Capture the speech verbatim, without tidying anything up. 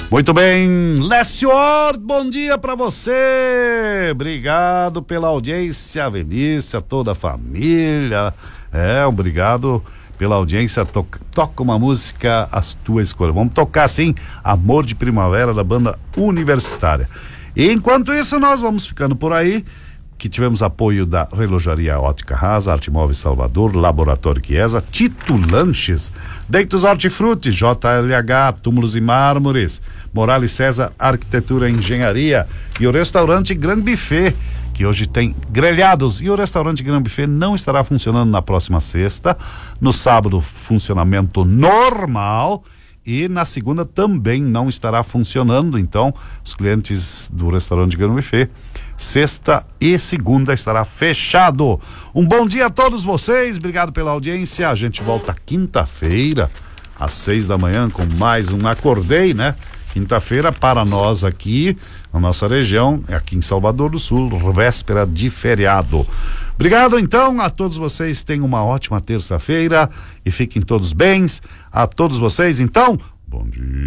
Muito bem, Lécio Ord, bom dia pra você. Obrigado pela audiência, Vinícius, toda a família. É, obrigado pela audiência. Toca, toca uma música, as tuas escolhas. Vamos tocar sim, Amor de Primavera, da banda Universitária. E enquanto isso, nós vamos ficando por aí, que tivemos apoio da Relojaria Ótica Rasa, Arte Móveis Salvador, Laboratório Chiesa, Tito Lanches, Deitos Hortifruti, J L H, Túmulos e Mármores, Morales César, Arquitetura e Engenharia, e o restaurante Grand Buffet, que hoje tem grelhados, e o restaurante Grand Buffet não estará funcionando na próxima sexta, no sábado funcionamento normal, e na segunda também não estará funcionando. Então os clientes do restaurante Grand Buffet, sexta e segunda estará fechado. Um bom dia a todos vocês, obrigado pela audiência. A gente volta quinta-feira às seis da manhã com mais um Acordei, né? Quinta-feira para nós aqui na nossa região, aqui em Salvador do Sul, véspera de feriado. Obrigado então a todos vocês, tenham uma ótima terça-feira e fiquem todos bem. A todos vocês então, bom dia.